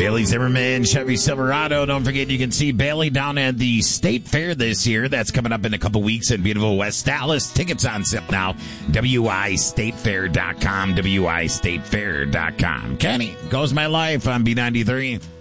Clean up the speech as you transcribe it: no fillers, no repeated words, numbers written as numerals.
Bailey Zimmerman, Chevy Silverado. Don't forget you can see Bailey down at the State Fair this year. That's coming up in a couple weeks in beautiful West Dallas. Tickets on sale now. WIStatefair.com. WIStatefair.com. Kenny, goes my life on B93.